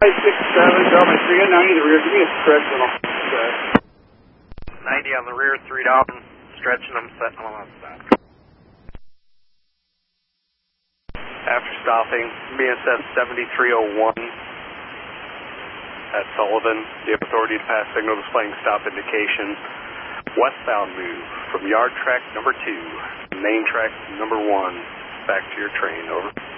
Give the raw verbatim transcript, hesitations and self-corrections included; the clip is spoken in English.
six seven, Delta three on ninety, the rear, give me a stretch and I'll set. ninety on the rear, three down, stretching them, setting them on stop. After stopping, B S S seventy-three oh one at Sullivan, you have authority to pass signal displaying stop indication. Westbound move from yard track number two, main track number one, back to your train, over.